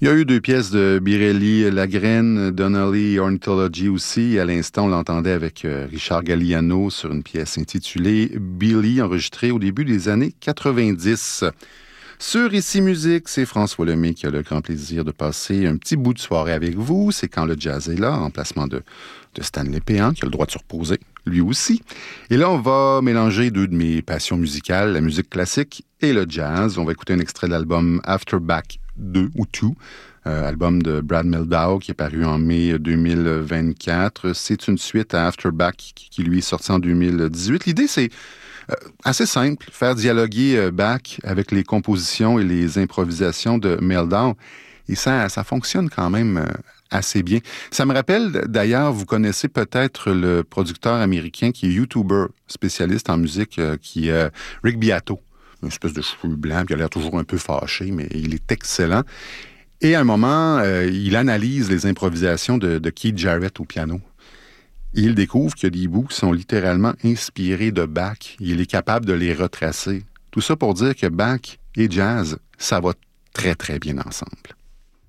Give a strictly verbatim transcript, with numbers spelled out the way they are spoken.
Il y a eu deux pièces de Birelli Lagrène, Donnelly Ornithology aussi. À l'instant, on l'entendait avec Richard Galliano sur une pièce intitulée Billy, enregistrée au début des années quatre-vingt-dix. Sur Ici Musique, c'est François Lemay qui a le grand plaisir de passer un petit bout de soirée avec vous. C'est Quand le jazz est là, en placement de, de Stanley Péan, qui a le droit de se reposer, lui aussi. Et là, on va mélanger deux de mes passions musicales, la musique classique et le jazz. On va écouter un extrait de l'album After Back deux ou deux, euh, album de Brad Mehldau qui est paru en mai deux mille vingt-quatre. C'est une suite à After Back qui, qui lui est sorti en deux mille dix-huit. L'idée, c'est euh, assez simple, faire dialoguer euh, Bach avec les compositions et les improvisations de Mehldau. Et ça, ça fonctionne quand même euh, assez bien. Ça me rappelle, d'ailleurs, vous connaissez peut-être le producteur américain qui est YouTuber, spécialiste en musique, euh, qui est euh, Rick Beato. Une espèce de cheveux blancs, puis il a l'air toujours un peu fâché, mais il est excellent. Et à un moment, euh, il analyse les improvisations de, de Keith Jarrett au piano. Et il découvre qu'il y a des bouts qui sont littéralement inspirés de Bach. Il est capable de les retracer. Tout ça pour dire que Bach et jazz, ça va très, très bien ensemble.